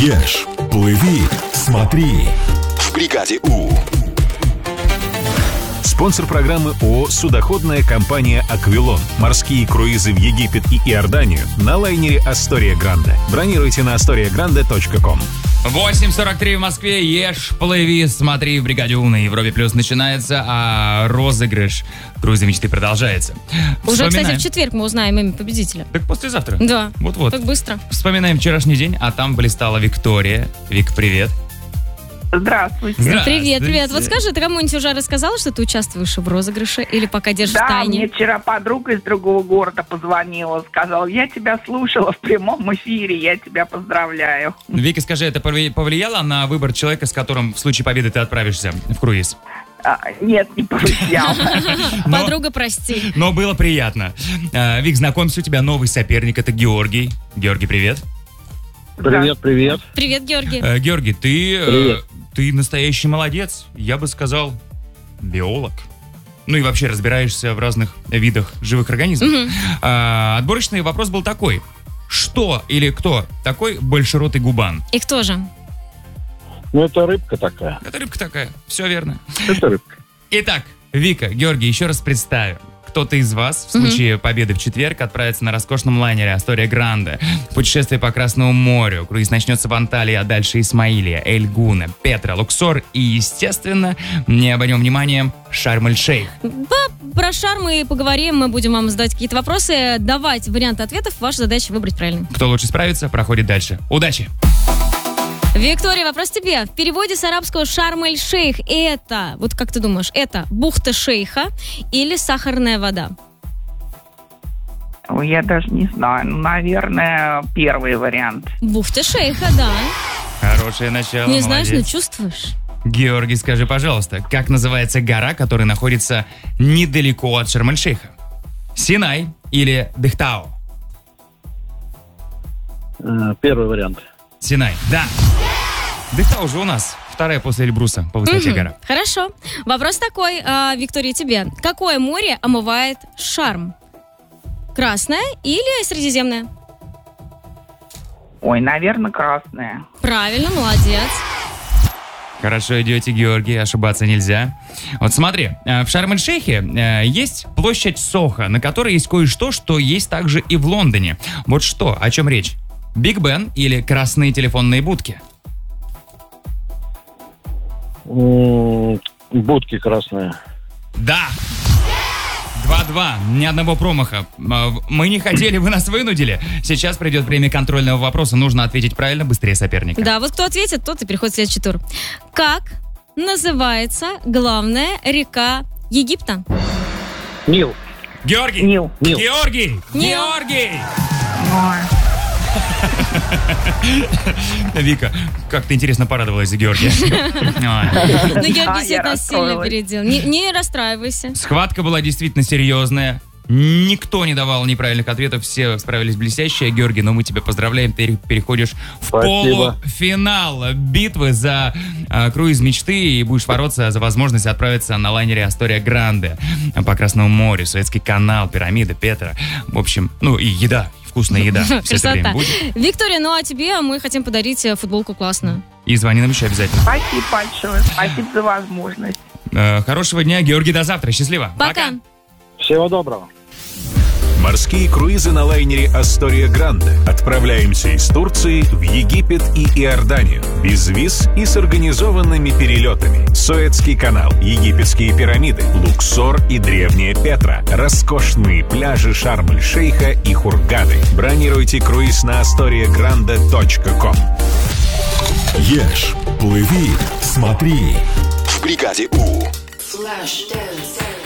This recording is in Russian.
Ешь, плыви, смотри. В бригаде У. Спонсор программы ООО «Судоходная компания «Аквилон». Морские круизы в Египет и Иорданию на лайнере «Астория Гранде». Бронируйте на astoriagrande.com. 8:43 в Москве. Ешь, плыви, смотри в бригаде У на Европе Плюс начинается, а розыгрыш круиза мечты продолжается. Уже, кстати, в четверг мы узнаем имя победителя. Так послезавтра. Да. Вот-вот. Так быстро. Вспоминаем вчерашний день, а там блистала Виктория. Вик, привет. Здравствуйте. Привет. Вот скажи, ты кому-нибудь уже рассказала, что ты участвуешь в розыгрыше или пока держишь в тайне? Мне вчера подруга из другого города позвонила, сказала, я тебя слушала в прямом эфире, я тебя поздравляю. Вика, скажи, это повлияло на выбор человека, с которым в случае победы ты отправишься в круиз? Нет, не повлияло. Подруга, прости. Но было приятно. Вик, знакомься, у тебя новый соперник, это Георгий. Георгий, привет. Привет. Привет, Георгий. Георгий, ты настоящий молодец. Я бы сказал, биолог. Ну и вообще разбираешься в разных видах живых организмов. Отборочный вопрос был такой. Что или кто такой большеротый губан? И кто же? Ну, это рыбка такая. Это рыбка такая, все верно. Это рыбка. Итак, Вика, Георгий, еще раз представим. Кто-то из вас в случае победы в четверг отправится на роскошном лайнере «Астория Гранде» в путешествие по Красному морю. Круиз начнется в Анталии, а дальше Исмаилия, Эль-Гуна, Петра, Луксор и, естественно, не обойдем вниманием, Шарм-эль-Шейх. Про Шарм мы поговорим, мы будем вам задавать какие-то вопросы, давать варианты ответов. Ваша задача выбрать правильно. Кто лучше справится, проходит дальше. Удачи! Виктория, вопрос тебе. В переводе с арабского Шарм-эль-Шейх это, вот как ты думаешь, это бухта шейха или сахарная вода? Ой, я даже не знаю. Ну, наверное, первый вариант. Бухта шейха, да. Хорошее начало, Не знаешь, но молодец. чувствуешь. Георгий, скажи, пожалуйста, как называется гора, которая находится недалеко от Шарм-эль-Шейха? Синай или Дыхтау? Первый вариант. Синай, да. Дыхтау уже у нас. Вторая после Эльбруса по высоте гора. Хорошо. Вопрос такой, Виктория, тебе. Какое море омывает Шарм? Красное или Средиземное? Ой, наверное, красная. Правильно, молодец. Хорошо идете, Георгий, ошибаться нельзя. Вот смотри, в Шарм-эль-Шейхе есть площадь Сохо, на которой есть кое-что, что есть также и в Лондоне. Вот что, о чем речь? Биг Бен или красные телефонные будки? Будки красные. Да! 2-2, ни одного промаха. Мы не хотели, вы нас вынудили. Сейчас придет время контрольного вопроса. Нужно ответить правильно, быстрее соперника. Да, вот кто ответит, тот и переходит в следующий тур. Как называется главная река Египта? Нил. Георгий! Нил. Георгий! Нил. Георгий! Ой. Вика, как ты интересно порадовалась за Георгия. Ой. Ну, Георгий я действительно сильно расстроилась. опередил. Не расстраивайся. Схватка была действительно серьезная. Никто не давал неправильных ответов, все справились блестяще. Георгий, но мы тебя поздравляем, ты переходишь в Спасибо. полуфинал битвы за круиз мечты и будешь бороться за возможность отправиться на лайнере «Астория Гранде» по Красному морю, Суэцкий канал, пирамиды, Петра. В общем, ну и еда, вкусная еда. Все это время Красота. будет. Виктория, ну а тебе мы хотим подарить футболку классную. И звони нам еще обязательно. Спасибо большое. Спасибо за возможность. Хорошего дня, Георгий, до завтра. Счастливо. Пока. Всего доброго. Морские круизы на лайнере «Астория Гранде». Отправляемся из Турции в Египет и Иорданию. Без виз и с организованными перелетами. Суэцкий канал, египетские пирамиды, Луксор и древняя Петра. Роскошные пляжи Шарм-эль-Шейха и Хургады. Бронируйте круиз на astoriagrande.com. Ешь, плыви, смотри. В бригаде У.